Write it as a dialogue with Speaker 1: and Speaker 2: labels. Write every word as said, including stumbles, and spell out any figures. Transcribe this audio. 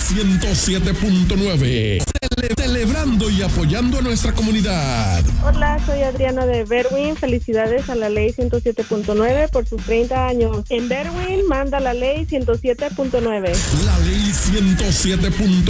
Speaker 1: ciento siete punto nueve. Cele- celebrando y apoyando a nuestra comunidad.
Speaker 2: Hola, soy Adriana de Berwyn. Felicidades a la ley ciento siete punto nueve por sus treinta años. En Berwyn manda la ley ciento siete punto nueve.
Speaker 1: La ley ciento siete punto nueve.